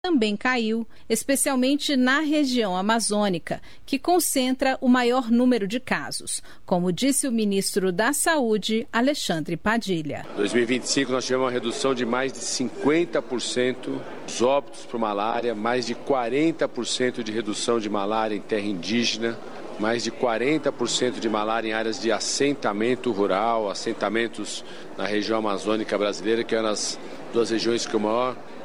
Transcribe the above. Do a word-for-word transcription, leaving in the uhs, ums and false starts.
também caiu, especialmente na região amazônica, que concentra o maior número de casos, como disse o ministro da Saúde, Alexandre Padilha. Em dois mil e vinte e cinco, nós tivemos uma redução de mais de cinquenta por cento dos óbitos por malária, mais de quarenta por cento de redução de malária em terra indígena, mais de quarenta por cento de malária em áreas de assentamento rural, assentamentos na região amazônica brasileira, que é uma das duas regiões que o maior